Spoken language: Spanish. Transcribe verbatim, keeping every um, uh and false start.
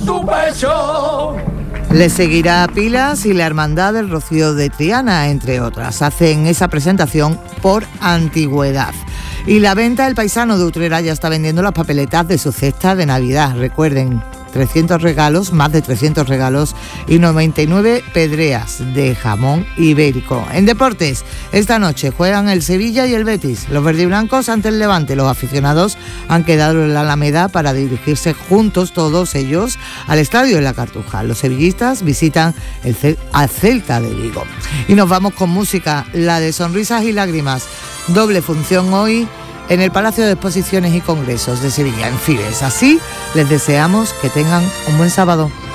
tu pecho. Le seguirá Pilas y la Hermandad del Rocío de Triana, entre otras. Hacen esa presentación por antigüedad. Y la venta del Paisano de Utrera ya está vendiendo las papeletas de su cesta de Navidad. Recuerden, trescientos regalos, más de trescientos regalos y noventa y nueve pedreas de jamón ibérico. En deportes, esta noche juegan el Sevilla y el Betis. Los verdiblancos ante el Levante. Los aficionados han quedado en la Alameda para dirigirse juntos, todos ellos, al estadio de la Cartuja. Los sevillistas visitan el Cel- al Celta de Vigo. Y nos vamos con música, la de Sonrisas y Lágrimas. Doble función hoy en el Palacio de Exposiciones y Congresos de Sevilla, en Fides. Así les deseamos que tengan un buen sábado.